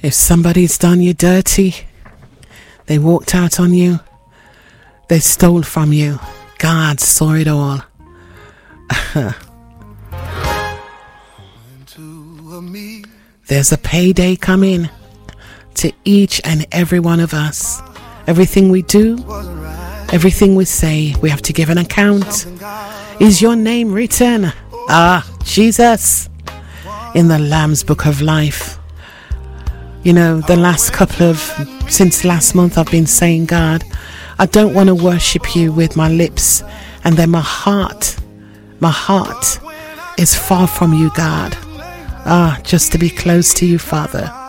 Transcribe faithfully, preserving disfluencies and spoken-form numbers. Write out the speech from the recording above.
If somebody's done you dirty, they walked out on you, they stole from you, God saw it all. There's a payday coming to each and every one of us. Everything we do, everything we say, we have to give an account. Is your name written? Ah, Jesus, in the Lamb's Book of Life. You know, the last couple of, since last month I've been saying, God, I don't want to worship you with my lips, and then my heart, my heart is far from you, God. Ah, just to be close to you, Father.